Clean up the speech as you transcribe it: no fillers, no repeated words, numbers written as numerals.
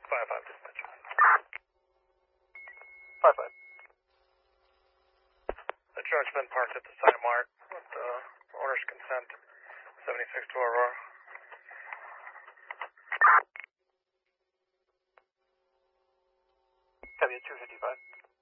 5-5 dispatch. 5-5. The truck's been parked at the site mark with owner's consent. 76 to Aurora. W255.